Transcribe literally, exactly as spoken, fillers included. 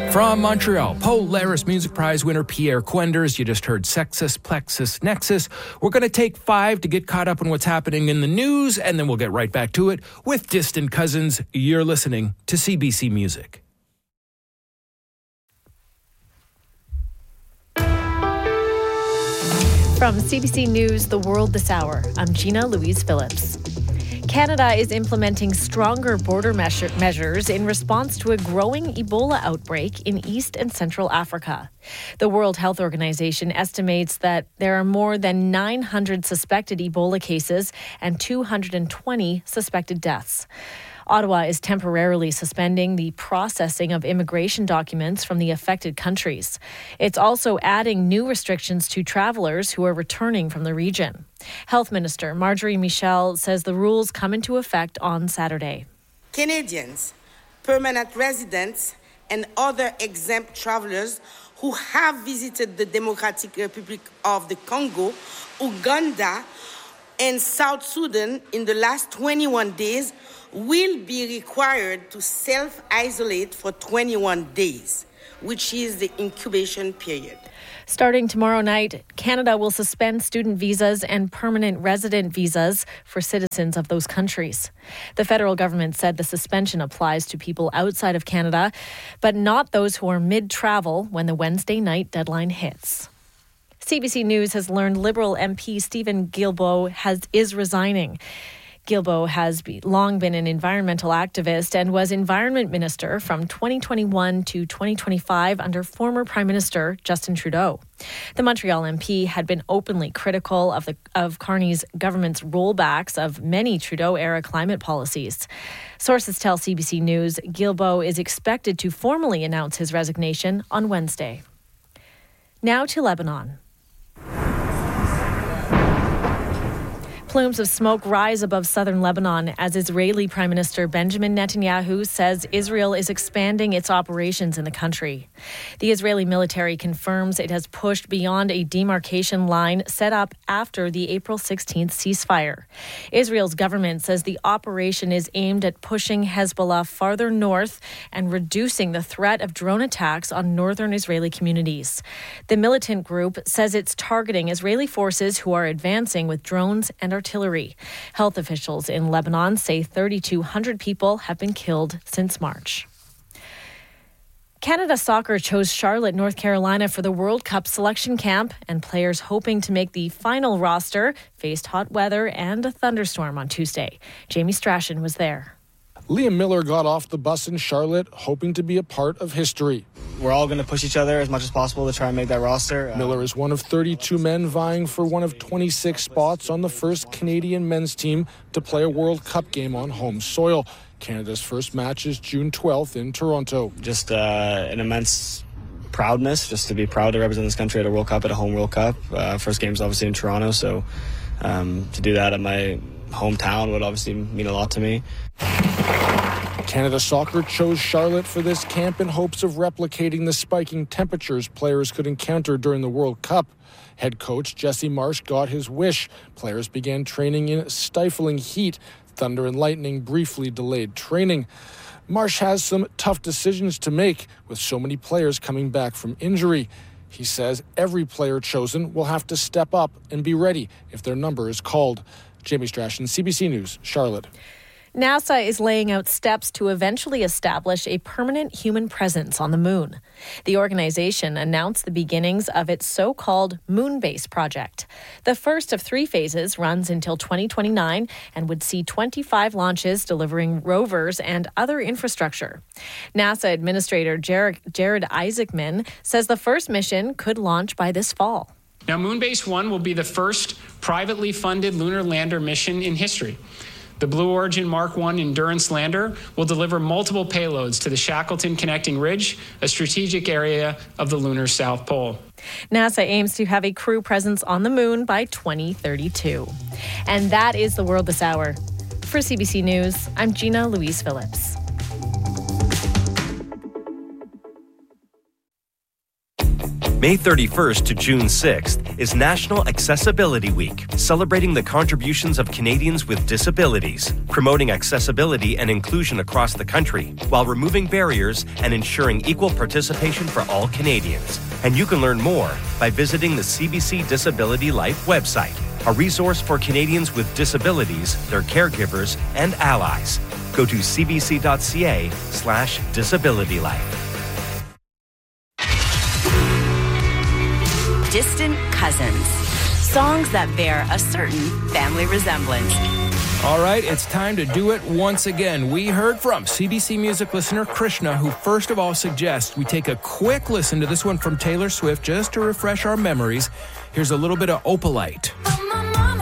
From Montreal, Polaris Music Prize winner Pierre Quenders. You just heard Sexus, Plexus, Nexus. We're going to take five to get caught up on what's happening in the news, and then we'll get right back to it with Distant Cousins. You're listening to C B C Music. From C B C News, The World This Hour, I'm Gina Louise Phillips. Canada is implementing stronger border measure- measures in response to a growing Ebola outbreak in East and Central Africa. The World Health Organization estimates that there are more than nine hundred suspected Ebola cases and two hundred twenty suspected deaths. Ottawa is temporarily suspending the processing of immigration documents from the affected countries. It's also adding new restrictions to travelers who are returning from the region. Health Minister Marjorie Michel says the rules come into effect on Saturday. Canadians, permanent residents, and other exempt travelers who have visited the Democratic Republic of the Congo, Uganda, and South Sudan in the last twenty-one days will be required to self-isolate for twenty-one days, which is the incubation period. Starting tomorrow night, Canada will suspend student visas and permanent resident visas for citizens of those countries. The federal government said the suspension applies to people outside of Canada, but not those who are mid-travel when the Wednesday night deadline hits. C B C News has learned Liberal M P Stephen Guilbeault has, is resigning. Guilbeault has be, long been an environmental activist and was Environment Minister from twenty twenty-one to twenty twenty-five under former Prime Minister Justin Trudeau. The Montreal M P had been openly critical of the of Carney's government's rollbacks of many Trudeau-era climate policies. Sources tell C B C News Guilbeault is expected to formally announce his resignation on Wednesday. Now to Lebanon. Plumes of smoke rise above southern Lebanon as Israeli Prime Minister Benjamin Netanyahu says Israel is expanding its operations in the country. The Israeli military confirms it has pushed beyond a demarcation line set up after the April sixteenth ceasefire. Israel's government says the operation is aimed at pushing Hezbollah farther north and reducing the threat of drone attacks on northern Israeli communities. The militant group says it's targeting Israeli forces who are advancing with drones and artillery. Health officials in Lebanon say three thousand two hundred people have been killed since March. Canada Soccer chose Charlotte, North Carolina for the World Cup selection camp, and players hoping to make the final roster faced hot weather and a thunderstorm on Tuesday. Jamie Strachan was there. Liam Miller got off the bus in Charlotte, hoping to be a part of history. We're all going to push each other as much as possible to try and make that roster. Miller is one of thirty-two men vying for one of twenty-six spots on the first Canadian men's team to play a World Cup game on home soil. Canada's first match is June twelfth in Toronto. Just uh, an immense proudness, just to be proud to represent this country at a World Cup, at a home World Cup. Uh, first game's obviously in Toronto, so um, to do that at my hometown would obviously mean a lot to me. Canada Soccer chose Charlotte for this camp in hopes of replicating the spiking temperatures players could encounter during the World Cup. Head coach Jesse Marsh got his wish. Players began training in stifling heat. Thunder and lightning briefly delayed training. Marsh has some tough decisions to make with so many players coming back from injury. He says every player chosen will have to step up and be ready if their number is called. Jamie Strachan, C B C News, Charlotte. NASA is laying out steps to eventually establish a permanent human presence on the moon. The organization announced the beginnings of its so-called Moonbase project. The first of three phases runs until twenty twenty-nine and would see twenty-five launches delivering rovers and other infrastructure. NASA Administrator Jared, Jared Isaacman says the first mission could launch by this fall. Now, Moonbase one will be the first privately funded lunar lander mission in history. The Blue Origin Mark one Endurance lander will deliver multiple payloads to the Shackleton Connecting Ridge, a strategic area of the lunar South Pole. NASA aims to have a crew presence on the moon by twenty thirty-two. And that is The World This Hour. For C B C News, I'm Gina Louise Phillips. May thirty-first to June sixth is National Accessibility Week, celebrating the contributions of Canadians with disabilities, promoting accessibility and inclusion across the country, while removing barriers and ensuring equal participation for all Canadians. And you can learn more by visiting the C B C Disability Life website, a resource for Canadians with disabilities, their caregivers, and allies. Go to cbc.ca slash disability life. Distant Cousins. Songs that bear a certain family resemblance. All right, it's time to do it once again. We heard from C B C Music listener Krishna, who first of all suggests we take a quick listen to this one from Taylor Swift just to refresh our memories. Here's a little bit of Opalite.